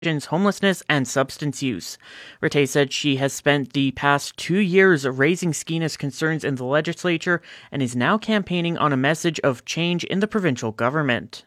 homelessness, and substance use. Rattay said she has spent the past 2 years raising Skeena's concerns in the legislature and is now campaigning on a message of change in the provincial government.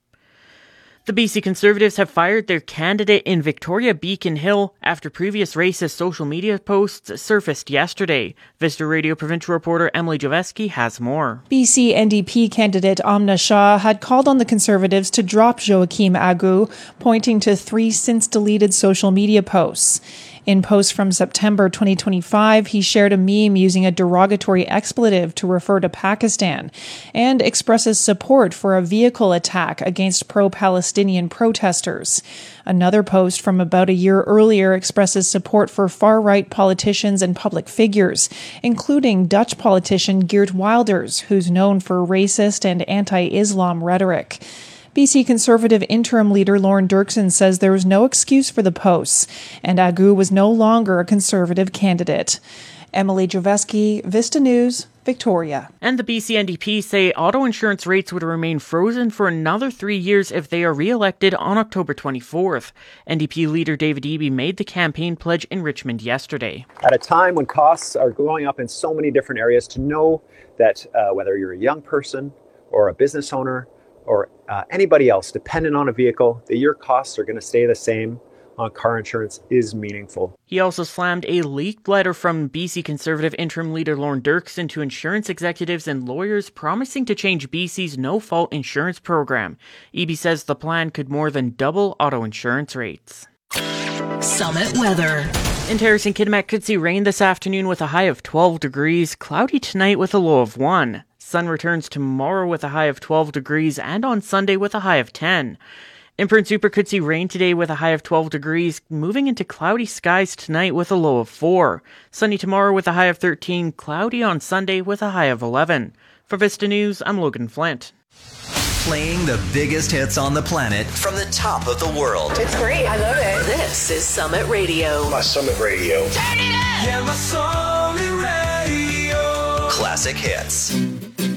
The BC Conservatives have fired their candidate in Victoria Beacon Hill after previous racist social media posts surfaced yesterday. Visitor Radio provincial reporter Emily Joveski has more. BC NDP candidate Amna Shah had called on the Conservatives to drop Joachim Agu, pointing to 3 since-deleted social media posts. In posts from September 2025, he shared a meme using a derogatory expletive to refer to Pakistan and expresses support for a vehicle attack against pro-Palestinian protesters. Another post from about a year earlier expresses support for far-right politicians and public figures, including Dutch politician Geert Wilders, who's known for racist and anti-Islam rhetoric. BC Conservative interim leader Lorne Dirksen says there was no excuse for the posts, and Agu was no longer a Conservative candidate. Emily Joveski, Vista News, Victoria. And the BC NDP say auto insurance rates would remain frozen for another 3 years if they are re-elected on October 24th. NDP leader David Eby made the campaign pledge in Richmond yesterday. At a time when costs are going up in so many different areas, to know that whether you're a young person or a business owner or anybody else dependent on a vehicle, that your costs are going to stay the same on car insurance is meaningful. He also slammed a leaked letter from BC Conservative interim leader Lorne Dirksen to insurance executives and lawyers promising to change BC's no-fault insurance program. Eby says the plan could more than double auto insurance rates. Summit weather. In Terrace and Kitimat could see rain this afternoon with a high of 12 degrees, cloudy tonight with a low of 1. Sun returns tomorrow with a high of 12 degrees and on Sunday with a high of 10. In Prince Rupert could see rain today with a high of 12 degrees, moving into cloudy skies tonight with a low of 4. Sunny tomorrow with a high of 13, cloudy on Sunday with a high of 11. For Vista News, I'm Logan Flint. Playing the biggest hits on the planet from the top of the world. It's great. I love it. This is Summit Radio. My Summit Radio. Turn it up! Yeah, my Summit Radio. Classic hits.